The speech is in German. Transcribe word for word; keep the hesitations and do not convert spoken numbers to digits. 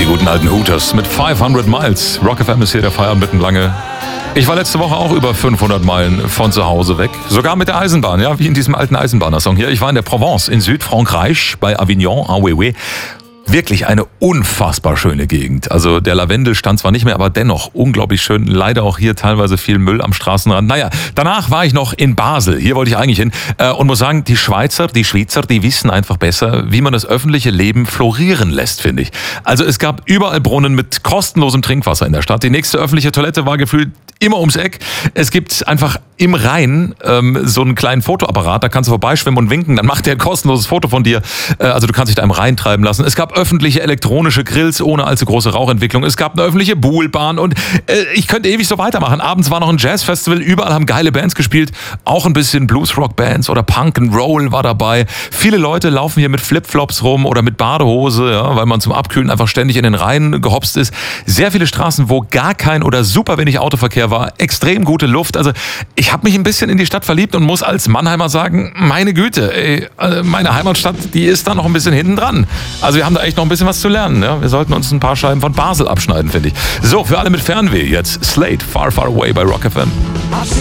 guten alten Hooters mit fünfhundert Miles. Rock F M ist hier der Feierabend mitten lange. Ich war letzte Woche auch über fünfhundert Meilen von zu Hause weg. Sogar mit der Eisenbahn, ja, wie in diesem alten Eisenbahner-Song hier. Ich war in der Provence in Südfrankreich bei Avignon, ah oui, oui. Wirklich eine unfassbar schöne Gegend. Also der Lavendel stand zwar nicht mehr, aber dennoch unglaublich schön. Leider auch hier teilweise viel Müll am Straßenrand. Naja, danach war ich noch in Basel. Hier wollte ich eigentlich hin. Und muss sagen, die Schweizer, die Schweizer, die wissen einfach besser, wie man das öffentliche Leben florieren lässt, finde ich. Also es gab überall Brunnen mit kostenlosem Trinkwasser in der Stadt. Die nächste öffentliche Toilette war gefühlt immer ums Eck. Es gibt einfach im Rhein ähm, so einen kleinen Fotoapparat, da kannst du vorbeischwimmen und winken, dann macht der ein kostenloses Foto von dir. Äh, also du kannst dich da im Rhein treiben lassen. Es gab öffentliche elektronische Grills ohne allzu große Rauchentwicklung. Es gab eine öffentliche Buhlbahn und äh, ich könnte ewig so weitermachen. Abends war noch ein Jazzfestival, überall haben geile Bands gespielt, auch ein bisschen Bluesrock-Bands oder Punk and Roll war dabei. Viele Leute laufen hier mit Flipflops rum oder mit Badehose, ja, weil man zum Abkühlen einfach ständig in den Rhein gehopst ist. Sehr viele Straßen, wo gar kein oder super wenig Autoverkehr war, extrem gute Luft. Also ich habe mich ein bisschen in die Stadt verliebt und muss als Mannheimer sagen, meine Güte, ey, meine Heimatstadt, die ist da noch ein bisschen hinten dran. Also wir haben da echt noch ein bisschen was zu lernen. Ja? Wir sollten uns ein paar Scheiben von Basel abschneiden, finde ich. So, für alle mit Fernweh jetzt Slate, Far Far Away bei Rock F M.